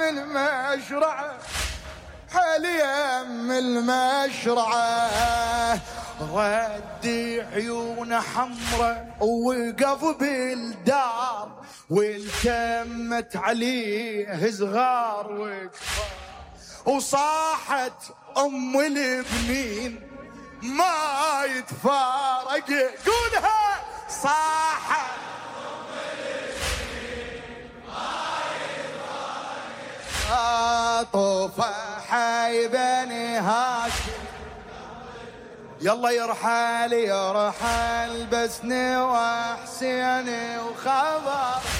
المشرعة، حاليم المشرعة، ردي عيون حمرة ووقف بالدار، والتمت عليه صغار وكبار، وصاحت ام البنين ما يتفارق. قولها صاحت ام البنين ما يتفارق، طوفة حي بني هاشم، يلا يرحل يرحل بسني وحسيني وخبر.